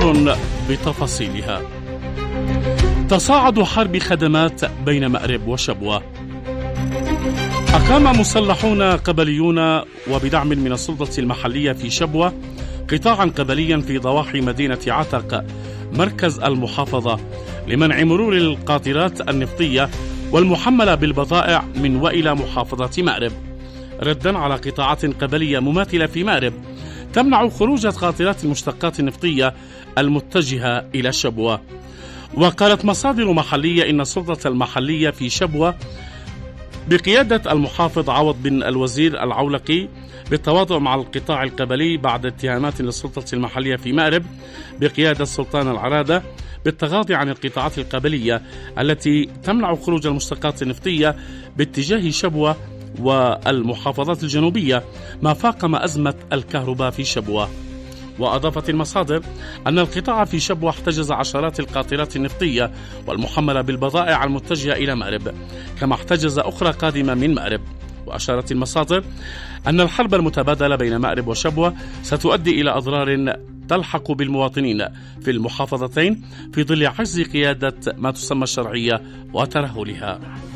أخبار بتفاصيلها. تصاعد حرب خدمات بين مأرب وشبوة. أقام مسلحون قبليون وبدعم من السلطة المحلية في شبوة قطاعا قبليا في ضواحي مدينة عتق مركز المحافظة لمنع مرور القاطرات النفطية والمحملة بالبضائع من وإلى محافظة مأرب، ردا على قطاعات قبلية مماثلة في مأرب تمنع خروج قاطرات المشتقات النفطية المتجهة إلى شبوة. وقالت مصادر محلية إن السلطة المحلية في شبوة بقيادة المحافظ عوض بن الوزير العولقي بالتواطؤ مع القطاع القبلي بعد اتهامات للسلطة المحلية في مأرب بقيادة سلطان العرادة بالتغاضي عن القطاعات القبلية التي تمنع خروج المشتقات النفطية باتجاه شبوة والمحافظات الجنوبية، ما فاقم أزمة الكهرباء في شبوة. وأضافت المصادر أن القطاع في شبوة احتجز عشرات القاطرات النفطية والمحملة بالبضائع المتجهة إلى مأرب، كما احتجز أخرى قادمة من مأرب. وأشارت المصادر أن الحرب المتبادلة بين مأرب وشبوة ستؤدي إلى أضرار تلحق بالمواطنين في المحافظتين في ظل عجز قيادة ما تسمى الشرعية وترهلها.